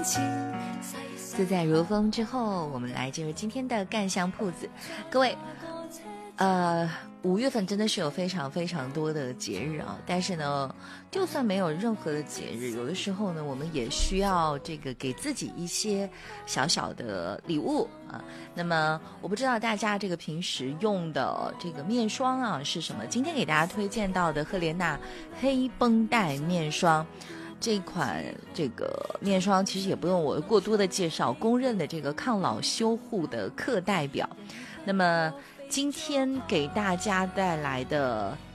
自在如风之后，我们来进入今天的干香铺子。各位5月份真的是有非常非常多的节日啊，但是呢，就算没有任何的节日，有的时候呢，我们也需要这个给自己一些小小的礼物啊。那么我不知道大家这个平时用的这个面霜啊是什么？今天给大家推荐到的赫莲娜黑绷带面霜。这款这个面霜其实也不用我过多的介绍，公认的这个抗老修护的课代表。那么今天给大家带来的